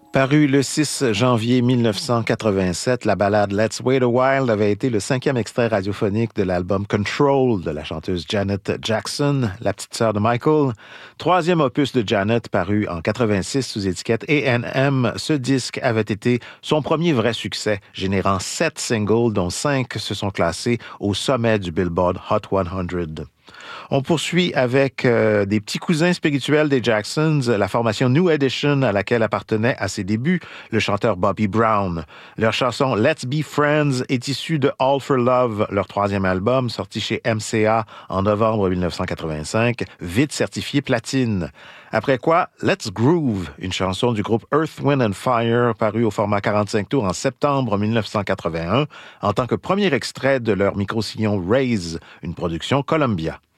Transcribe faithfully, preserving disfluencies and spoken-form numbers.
Paru le six janvier mille neuf cent quatre-vingt-sept, la ballade Let's Wait a While avait été le cinquième extrait radiophonique de l'album Control de la chanteuse Janet Jackson, la petite sœur de Michael. Troisième opus de Janet paru en quatre-vingt-six sous étiquette A and M, ce disque avait été son premier vrai succès, générant sept singles dont cinq se sont classés au sommet du Billboard Hot cent. On poursuit avec euh, des petits cousins spirituels des Jacksons, la formation New Edition à laquelle appartenait à ses débuts le chanteur Bobby Brown. Leur chanson Let's Be Friends est issue de All for Love, leur troisième album sorti chez M C A en novembre mille neuf cent quatre-vingt-cinq, vite certifié platine. Après quoi, Let's Groove, une chanson du groupe Earth, Wind and Fire, parue au format quarante-cinq tours en septembre mille neuf cent quatre-vingt-un, en tant que premier extrait de leur micro-sillon Raise, une production Columbia.